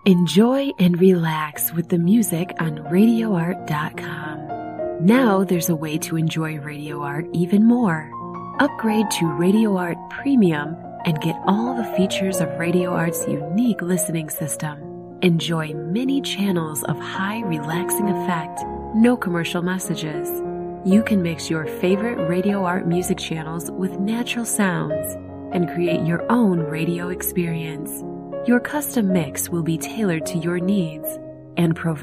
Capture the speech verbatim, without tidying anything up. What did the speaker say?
Enjoy and relax with the music on radio art dot com. Now there's a way to enjoy Radio Art even more. Upgrade to Radio Art Premium and get all the features of Radio Art's unique listening system. Enjoy many channels of high relaxing effect, no commercial messages. You can mix your favorite Radio Art music channels with natural sounds and create your own radio experience. Your custom mix will be tailored to your needs and provide